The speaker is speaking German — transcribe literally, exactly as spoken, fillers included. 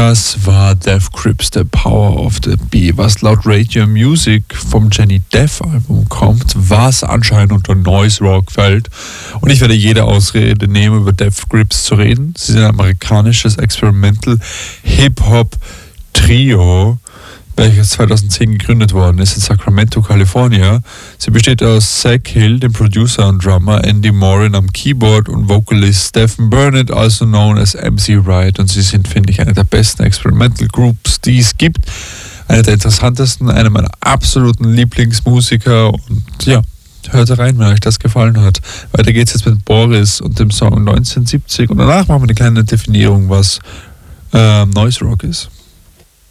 Das war Death Grips, The Power of the Bee, was laut Radio Music vom Jenny Death Album kommt, was anscheinend unter Noise Rock fällt. Und ich werde jede Ausrede nehmen, über Death Grips zu reden. Sie sind ein amerikanisches Experimental Hip-Hop Trio, welches zweitausendzehn gegründet worden ist in Sacramento, California. Sie besteht aus Zach Hill, dem Producer und Drummer, Andy Morin am Keyboard und Vocalist Stephen Burnett, also known as M C Wright. Und sie sind, finde ich, eine der besten Experimental Groups, die es gibt. Eine der interessantesten, eine meiner absoluten Lieblingsmusiker. Und ja, hört rein, wenn euch das gefallen hat. Weiter geht's jetzt mit Boris und dem Song neunzehnhundertsiebzig. Und danach machen wir eine kleine Definierung, was äh, Noise Rock ist.